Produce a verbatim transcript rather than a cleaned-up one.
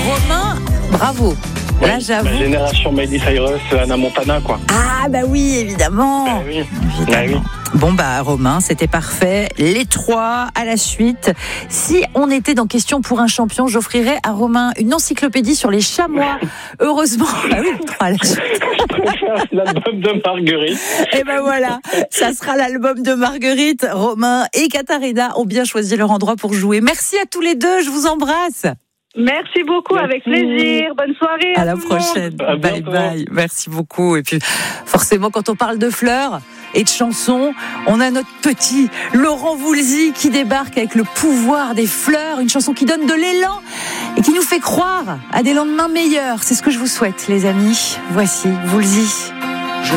Romain, bravo. Ouais, Là, j'avoue. La génération Miley Cyrus, Anna Montana, quoi. Ah, bah oui, évidemment. Bah oui. Évidemment. Bah oui. Bon, bah, Romain, c'était parfait. Les trois à la suite. Si on était dans Question pour un champion, j'offrirais à Romain une encyclopédie sur les chamois. Heureusement. Ah oui, les trois à la suite. Je préfère l'album de Marguerite. Et ben voilà, ça sera l'album de Marguerite. Romain et Katharina ont bien choisi leur endroit pour jouer. Merci à tous les deux, je vous embrasse. Merci beaucoup, Merci. avec plaisir. Bonne soirée. À, À la tout le prochaine. À Bye bientôt. bye. Merci beaucoup. Et puis, forcément, quand on parle de fleurs et de chansons, on a notre petit Laurent Voulzy qui débarque avec le pouvoir des fleurs, une chanson qui donne de l'élan et qui nous fait croire à des lendemains meilleurs. C'est ce que je vous souhaite, les amis. Voici Voulzy.